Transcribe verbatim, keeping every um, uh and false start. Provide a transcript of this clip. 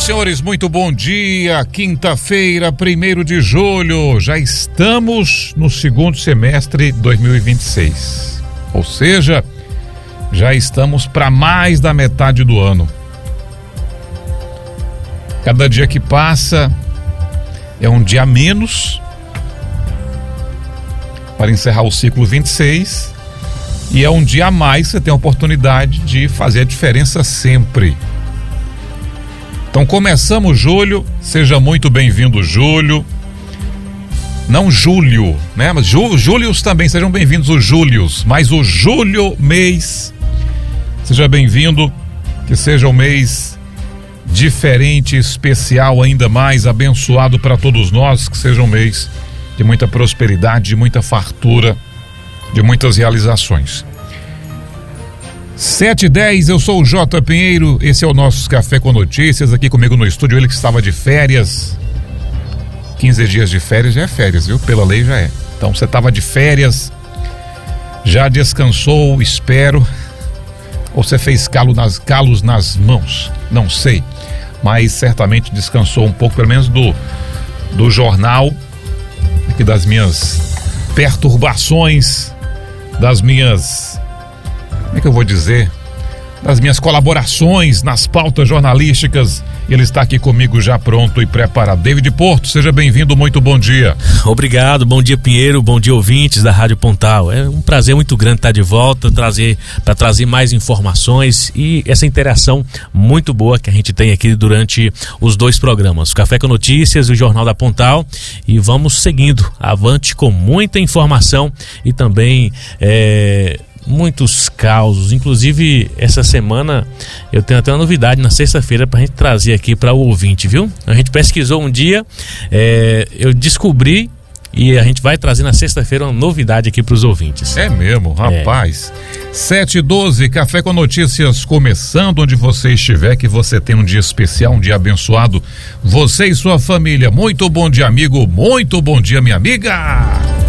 senhores, muito bom dia. Quinta-feira, primeiro de julho. Já estamos no segundo semestre de dois mil e vinte e seis. Ou seja, já estamos para mais da metade do ano. Cada dia que passa é um dia a menos para encerrar o ciclo vinte e seis. E é um dia a mais, você tem a oportunidade de fazer a diferença sempre. Então começamos julho, seja muito bem-vindo, Júlio. Não Júlio, né? Mas Jú, Júlios também, sejam bem-vindos os Júlios. Mas o Julho mês, seja bem-vindo, que seja um mês diferente, especial, ainda mais abençoado para todos nós, que seja um mês de muita prosperidade, de muita fartura, de muitas realizações. sete e dez, eu sou o J. Pinheiro, esse é o nosso Café com Notícias, aqui comigo no estúdio, ele que estava de férias. quinze dias de férias já é férias, viu? Pela lei já é. Então você estava de férias, já descansou, espero, ou você fez calo nas, calos nas mãos, não sei, mas certamente descansou um pouco, pelo menos do, do jornal, aqui das minhas perturbações, das minhas, como é que eu vou dizer, das minhas colaborações nas pautas jornalísticas. Ele está aqui comigo já pronto e preparado. David Porto, seja bem-vindo, muito bom dia. Obrigado, bom dia Pinheiro, bom dia ouvintes da Rádio Pontal. É um prazer muito grande estar de volta, trazer, para trazer mais informações e essa interação muito boa que a gente tem aqui durante os dois programas, o Café com Notícias e o Jornal da Pontal, e vamos seguindo avante com muita informação e também é, muitos causos. Inclusive essa semana eu tenho até uma novidade na sexta-feira pra gente trazer aqui para o ouvinte, viu? A gente pesquisou um dia, é, eu descobri e a gente vai trazer na sexta-feira uma novidade aqui para os ouvintes. É mesmo, rapaz. É. sete e doze, Café com Notícias começando, onde você estiver, que você tenha um dia especial, um dia abençoado, você e sua família. Muito bom dia, amigo, muito bom dia, minha amiga.